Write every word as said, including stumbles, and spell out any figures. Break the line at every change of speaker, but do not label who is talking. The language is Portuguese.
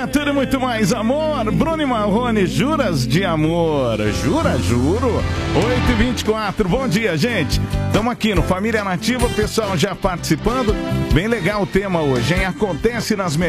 tudo e muito mais amor. Bruno e Marrone, juras de amor. Jura, juro. oito e vinte e quatro, bom dia, gente. Estamos aqui no Família Nativa, o pessoal já participando. Bem legal o tema hoje, hein? Acontece nas melhores